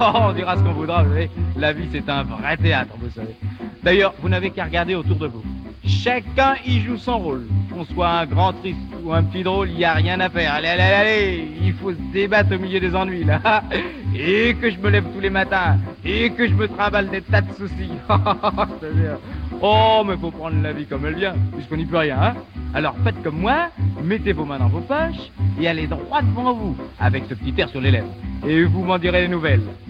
On dira ce qu'on voudra, vous savez. La vie, c'est un vrai théâtre, vous savez. D'ailleurs, vous n'avez qu'à regarder autour de vous. Chacun y joue son rôle. Qu'on soit un grand triste ou un petit drôle, il n'y a rien à faire. Allez, allez, allez, il faut se débattre au milieu des ennuis, là. Et que je me lève tous les matins. Et que je me trimballe des tas de soucis. C'est-à-dire, oh, mais faut prendre la vie comme elle vient, puisqu'on n'y peut rien, hein. Alors faites comme moi, mettez vos mains dans vos poches et allez droit devant vous, avec ce petit air sur les lèvres. Et vous m'en direz des nouvelles.